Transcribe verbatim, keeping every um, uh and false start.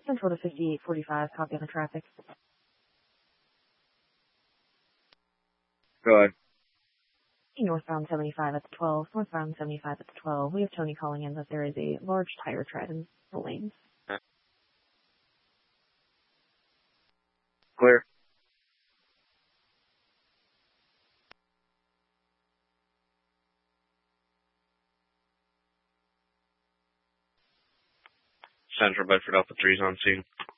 Central to fifty-eight forty-five, copy on the traffic. Go ahead. Northbound seventy-five at the twelve, northbound seventy-five at the twelve. We have Tony calling in that there is a large tire tread in the lanes. Clear. Central Bedford Alpha three is on scene.